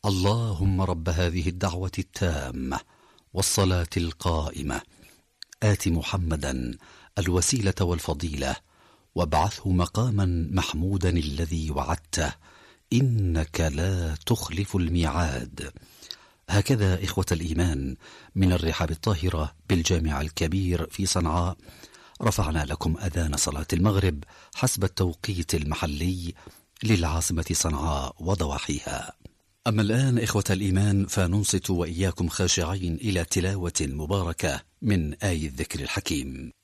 اللهم رب هذه الدعوة التامة والصلاة القائمة آت محمدا الوسيلة والفضيلة وابعثه مقاما محمودا الذي وعدته إنك لا تخلف الميعاد. هكذا إخوة الإيمان من الرحاب الطاهرة بالجامع الكبير في صنعاء رفعنا لكم أذان صلاة المغرب حسب التوقيت المحلي للعاصمة صنعاء وضواحيها. أما الآن إخوة الإيمان فننصت وإياكم خاشعين إلى تلاوة مباركة من آي الذكر الحكيم.